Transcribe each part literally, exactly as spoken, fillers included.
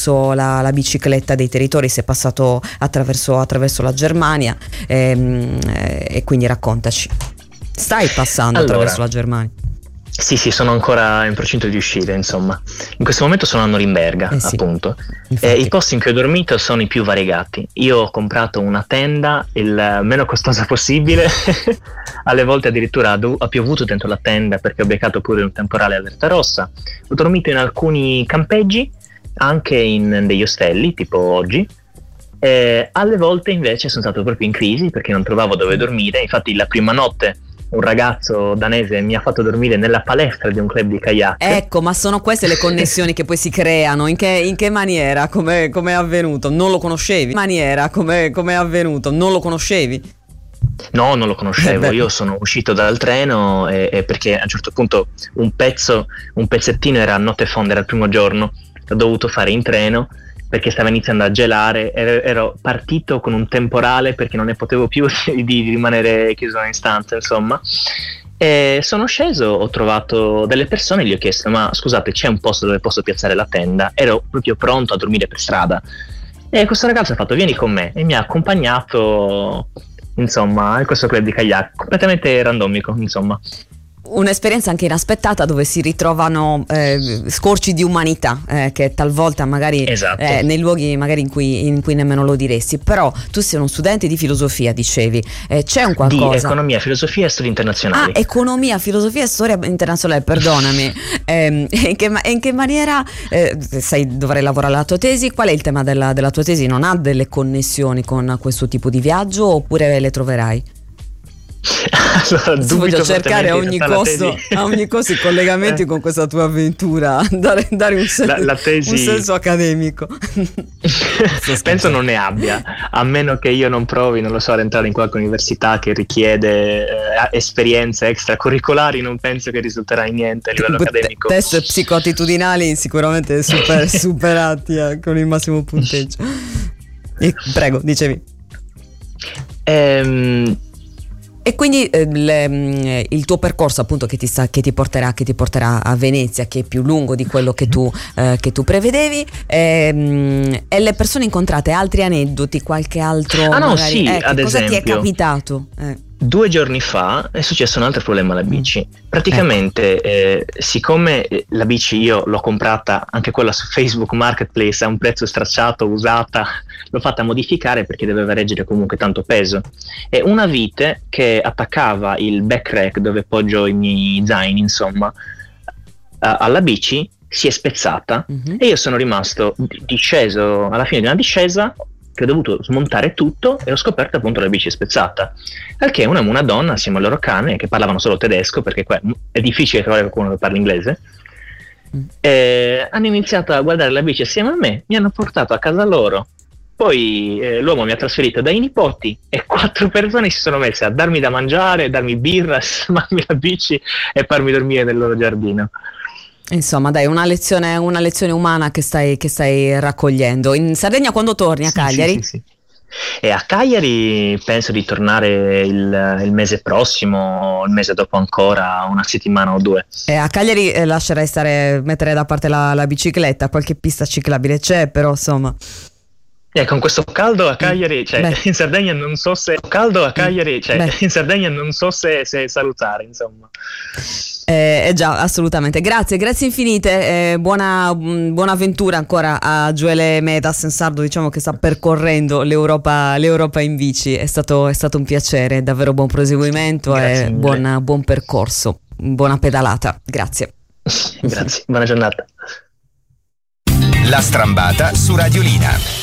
attraverso la, la bicicletta dei territori, sei passato attraverso, attraverso la Germania, ehm, e quindi raccontaci. Stai passando allora, attraverso la Germania? Sì, sì, sono ancora in procinto di uscire, insomma. In questo momento sono a Norimberga, eh sì, appunto. Eh, I posti in cui ho dormito sono i più variegati. Io ho comprato una tenda il meno costosa possibile, alle volte addirittura ha, dov- ha piovuto dentro la tenda perché ho beccato pure un temporale allerta rossa. Ho dormito in alcuni campeggi, anche in degli ostelli, tipo oggi. Eh, alle volte invece sono stato proprio in crisi perché non trovavo dove dormire. Infatti la prima notte un ragazzo danese mi ha fatto dormire nella palestra di un club di kayak. Ecco, ma sono queste le connessioni che poi si creano. In che, in che maniera? Come è avvenuto? Non lo conoscevi? In maniera? Come è avvenuto? Non lo conoscevi? No, non lo conoscevo. Io sono uscito dal treno e, e perché a un certo punto un pezzo, un pezzettino era a notte fonda, era il primo giorno, l'ho dovuto fare in treno perché stava iniziando a gelare, ero, ero partito con un temporale perché non ne potevo più di, di rimanere chiuso in stanza, insomma. E sono sceso, ho trovato delle persone, gli ho chiesto: ma scusate, c'è un posto dove posso piazzare la tenda? Ero proprio pronto a dormire per strada. E questo ragazzo ha fatto: vieni con me, e mi ha accompagnato, insomma, in questo club di kayak, completamente randomico, insomma. Un'esperienza anche inaspettata dove si ritrovano eh, scorci di umanità eh, che talvolta magari esatto. eh, nei luoghi magari in cui, in cui nemmeno lo diresti. Però tu sei uno studente di filosofia, dicevi, eh, c'è un qualcosa di economia, filosofia e storie internazionali. Ah, economia, filosofia e storia internazionale, perdonami. eh, in, che, in che maniera eh, sai, dovrai lavorare la tua tesi? Qual è il tema della, della tua tesi? Non ha delle connessioni con questo tipo di viaggio oppure le troverai? Allora, voglio cercare a ogni costo a ogni costo i collegamenti eh. con questa tua avventura, dare, dare un, sen- la, la tesi... un senso accademico. Penso non ne abbia, a meno che io non provi, non lo so, ad entrare in qualche università che richiede eh, esperienze extracurricolari. Non penso che risulterà in niente a livello T- accademico. Test psicoattitudinali sicuramente super, superati eh, con il massimo punteggio. E, prego, dicevi. Ehm E quindi eh, le, il tuo percorso appunto che ti, sta, che ti porterà che ti porterà a Venezia, che è più lungo di quello che tu, eh, che tu prevedevi, e, e le persone incontrate, altri aneddoti, qualche altro ah no magari, sì eh, ad cosa esempio ti è capitato? Eh. Due giorni fa è successo un altro problema alla bici. Praticamente eh, siccome la bici io l'ho comprata anche quella su Facebook Marketplace a un prezzo stracciato, usata, l'ho fatta modificare perché doveva reggere comunque tanto peso, e una vite che attaccava il back rack dove poggio i miei zaini, insomma, alla bici si è spezzata. Mm-hmm. E io sono rimasto disceso alla fine di una discesa che ho dovuto smontare tutto e ho scoperto appunto la bici spezzata, al che una, una donna assieme al loro cane, che parlavano solo tedesco perché qua è difficile trovare qualcuno che parli inglese, mm. eh, hanno iniziato a guardare la bici assieme a me, mi hanno portato a casa loro, poi eh, l'uomo mi ha trasferito dai nipoti e quattro persone si sono messe a darmi da mangiare, darmi birra, sistemarmi la bici e farmi dormire nel loro giardino. Insomma, dai, una lezione, una lezione umana che stai, che stai raccogliendo. In Sardegna quando torni? A sì, Cagliari? Sì, sì, sì. E a Cagliari penso di tornare il, il mese prossimo, il mese dopo ancora, una settimana o due. E a Cagliari eh, lascerai stare, mettere da parte la, la bicicletta, qualche pista ciclabile c'è, però insomma... Eh, con questo caldo a Cagliari, cioè Beh. in Sardegna non so se caldo a Cagliari, cioè Beh. in Sardegna non so se, se salutare, insomma. Eh, eh già, assolutamente. Grazie, grazie infinite. Eh, buona, buona avventura ancora a Gioele Medas in sardo, diciamo che sta percorrendo l'Europa, l'Europa in bici. È stato, è stato un piacere, davvero buon proseguimento grazie e buon, buon percorso, buona pedalata. Grazie. Grazie, buona giornata. La Strambata su Radiolina.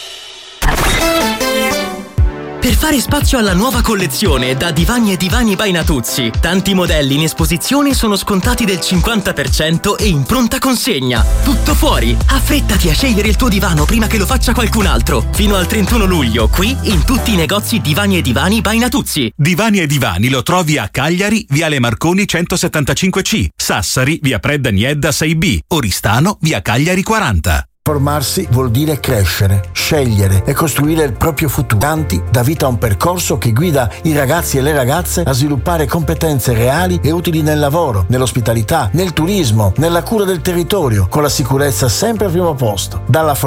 Per fare spazio alla nuova collezione da Divani e Divani by Natuzzi, tanti modelli in esposizione sono scontati del cinquanta per cento e in pronta consegna. Tutto fuori! Affrettati a scegliere il tuo divano prima che lo faccia qualcun altro. Fino al trentuno luglio, qui in tutti i negozi Divani e Divani by Natuzzi. Divani e Divani lo trovi a Cagliari, Viale Marconi centosettantacinque C, Sassari, via Predda Niedda sei B, Oristano, via Cagliari quaranta. Formarsi vuol dire crescere, scegliere e costruire il proprio futuro. Tanti dà vita a un percorso che guida i ragazzi e le ragazze a sviluppare competenze reali e utili nel lavoro, nell'ospitalità, nel turismo, nella cura del territorio, con la sicurezza sempre al primo posto. Dalla